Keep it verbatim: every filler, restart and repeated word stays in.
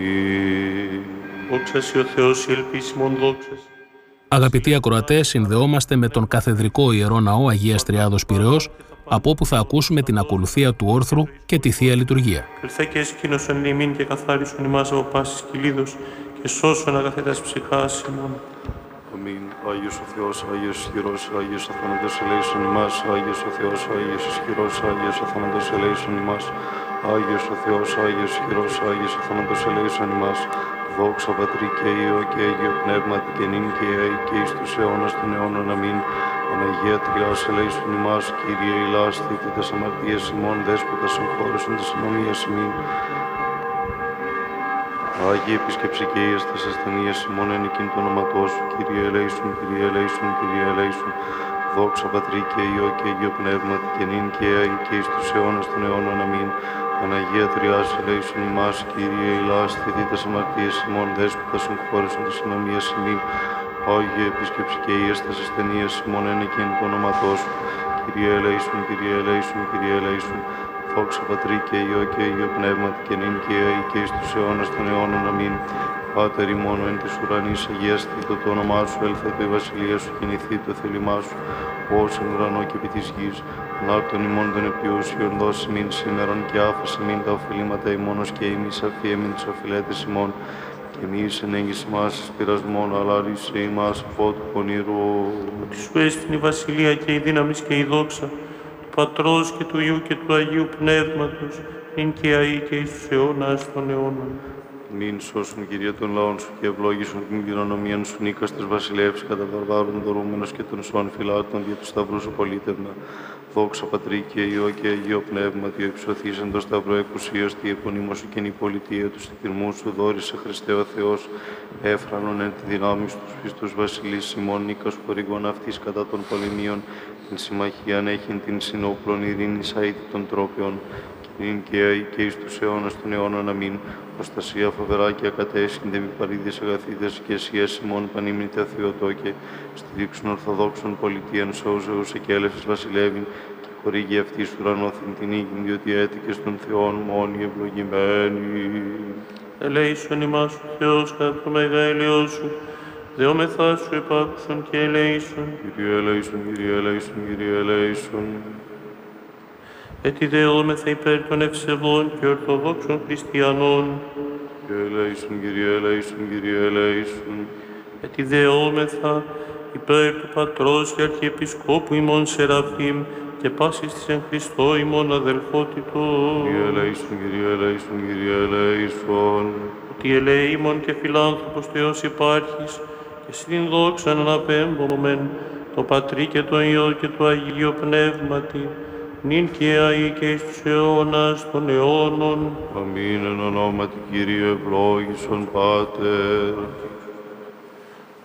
Δόξα σοι ο Θεός, η ελπίση μον δόξα. Αγαπητοί ακροατές, συνδεόμαστε με τον καθεδρικό Ιερό Ναό Αγίας Τριάδος Πειραιώς, από όπου θα ακούσουμε την ακολουθία του όρθρου και τη Θεία Λειτουργία. Ελθέ και εσκήνωσον ημίν και καθάρισον ημάς από πάσης κυλίδος και σώσον αγαθέτας ψυχάς ημών. Αμήν. Άγιος ο Θεός, Άγιος ισχυρός, Άγιος ο θάνατος ελέησον ημάς. Άγιος ο Θεός, Άγιος ισχυρός, Άγιος ο θάνατος ελέησον ημάς. Άγιος ο Θεός, Άγιος ισχυρός, Άγιος ο θάνατος ελέησον ημάς. Δόξα Πατρί και Υιό και Αγίο Πνεύματι και νυν και αεί και εις τους αιώνας των αιώνων. Αμήν. Παναγία Τριάς ελέησον ημάς. Κύριε ηλάς, θήτη τας αμαρτίας ημών, δέσποτα συγχώρεσον τας ανομίας ημίν. Άγιε επίσκεψε και ίες τας ασθενείας ημών εν εκείνη το όνοματό σου. Κύριε ελέησον, Κύριε ελέησον, Κύριε ελέησον. Δόξα Πατρί και Υιό και Αγίο Πνεύματι και νυν και αεί και εις τους αιώνας των αιώνων. Αμήν. Παναγία Τριάς ελέησον ημάς. Κύριε ηλάς, θήτη τας αμαρτίας ημών, δέσποτα συγχώρεσον τας ανομίας ημίν. Άγιε επίσκεψε και ίες τας ασθενείας ημών εν εκείνη το όνοματό σου. Κύριε ελέησον, Κύριε ελέησον, Κύριε ελέησον. Δόξα Πατρί και Υιό και Αγίο Πνεύματι και νυν και αεί και εις τους αιώνας των αιώνων. Αμήν. Πάτερ ημών εν της ουρανής, αγιαστήτω το όνομά σου, έλθετο η βασιλεία σου, γεννηθεί το θέλημά σου, ως εν ουρανό και επί της γης. Ανάρτων ημών των επιούσιων δώσει μην σήμερον και άφησε μην τα οφειλήματα ημώνος και ημείς αφιέμην τους οφειλέτες ημών. Και μη εις ενέγγιση μας εις πειρασμόν, αλλά ρίσε ημάς από του πονηρού. Ότι σου έστειν η βασιλεία και η δύναμις και η δόξα, του Πατρός και του Υιού και του Αγίου Πνεύματος, νυν και αεί και εις τους αιώνας των αιώνων. Μην σώσουν, Κύριε, των λαών σου και ευλόγησον την κληρονομία σου, νίκας της βασιλεύς, κατά βαρβάρων δωρούμενος και των σώων φυλάτων για του σταυρού σου πολίτευνα. Δόξα Πατρί και Υιό και Αγίο Πνεύματι, ο υψωθήσεν το σταυρό εκουσίως, τη επωνύμω σου και η πολιτεία του στηρμού σου, δόρισε Χριστέ ο Θεός, έφρανον εν τη δυνάμει στους πιστούς βασιλείς ημών, νίκας χορηγών αυτής κατά των πολεμίων, την συμμαχία ανέχειν την συνόπλων ειρήνης αήτη των τρόπεων. Νυν και αεί και εις τους αιώνας των αιώνων. Αμήν. Προστασία φοβερά και ακατέσχυνται μη παρήδες αγαθήτες και εσιές ημών πανήμνητα Θεοτόκε, στηρίξουν ορθοδόξων πολιτείαν σώζεους εκέλευσης βασιλεύειν και χορήγει αυτής ουρανόθην την ήγην, διότι έτικες των Θεών μόνοι ευλογημένοι. Ελέησον ημάς ο Θεός κατά το μεγαέλειό σου, δεόμεθά σου επάκουσον και ελέησον. Κύριε ελέησον, Κύριε ελέησον, Κύριε ελέησον. Έτσι δεόμεθα υπέρ των ευσεβών και ορθοδόξων χριστιανών. Κύριε ελέησον, Κύριε ελέησον, Κύριε ελέησον. Έτσι δεόμεθα υπέρ του Πατρός και Αρχιεπισκόπου ημών Σεραφείμ και πάσης της εν Χριστώ ημών αδελφότητος. Κύριε ελέησον, Κύριε ελέησον, Κύριε ελέησον. Ότι ελεήμων και φιλάνθρωπος Θεός υπάρχεις και στην δόξαν αναπέμπομεν το Πατρί και το Υιό και το Αγίο Πνεύματι, νυν και αεί και εις τους αιώνας των αιώνων. Αμήν εν ονόματι Κύριε ευλόγησον Πάτερ.